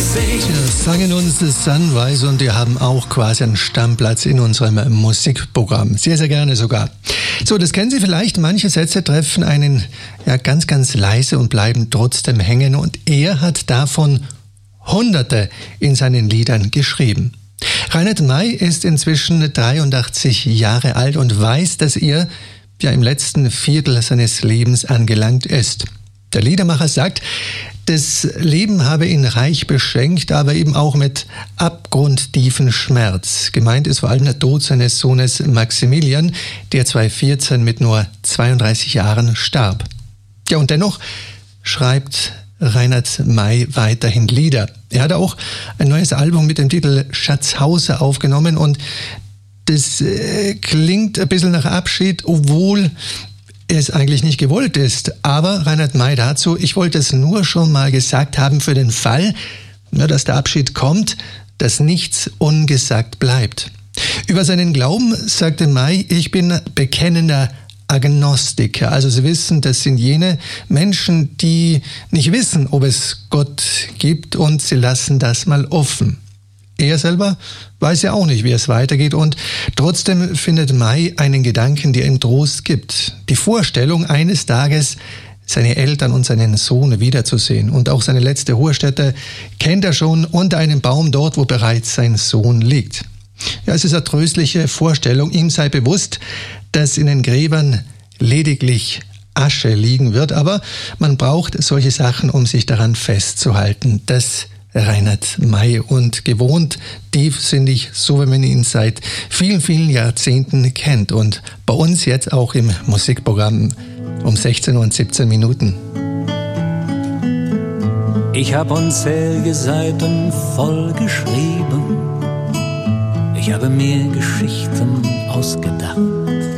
Sie sangen uns Sunrise und wir haben auch quasi einen Stammplatz in unserem Musikprogramm. Sehr, sehr gerne sogar. So, das kennen Sie vielleicht. Manche Sätze treffen einen ja ganz, ganz leise und bleiben trotzdem hängen. Und er hat davon Hunderte in seinen Liedern geschrieben. Reinhard May ist inzwischen 83 Jahre alt und weiß, dass er ja im letzten Viertel seines Lebens angelangt ist. Der Liedermacher sagt, das Leben habe ihn reich beschenkt, aber eben auch mit abgrundtiefen Schmerz. Gemeint ist vor allem der Tod seines Sohnes Maximilian, der 2014 mit nur 32 Jahren starb. Ja, und dennoch schreibt Reinhard May weiterhin Lieder. Er hat auch ein neues Album mit dem Titel Schatzhauser aufgenommen und das klingt ein bisschen nach Abschied, obwohl es eigentlich nicht gewollt ist. Aber Reinhard May dazu, ich wollte es nur schon mal gesagt haben für den Fall, dass der Abschied kommt, dass nichts ungesagt bleibt. Über seinen Glauben sagte May, ich bin bekennender Agnostiker. Also Sie wissen, das sind jene Menschen, die nicht wissen, ob es Gott gibt und sie lassen das mal offen. Er selber weiß ja auch nicht, wie es weitergeht und trotzdem findet May einen Gedanken, der ihm Trost gibt. Die Vorstellung, eines Tages seine Eltern und seinen Sohn wiederzusehen. Und auch seine letzte Ruhestätte kennt er schon unter einem Baum dort, wo bereits sein Sohn liegt. Ja, es ist eine tröstliche Vorstellung. Ihm sei bewusst, dass in den Gräbern lediglich Asche liegen wird, aber man braucht solche Sachen, um sich daran festzuhalten. Das Reinhard May und gewohnt tiefsinnig, so wie man ihn seit vielen, vielen Jahrzehnten kennt. Und bei uns jetzt auch im Musikprogramm um 16 Uhr und 17 Minuten. Ich habe unzählige Seiten voll geschrieben. Ich habe mir Geschichten ausgedacht.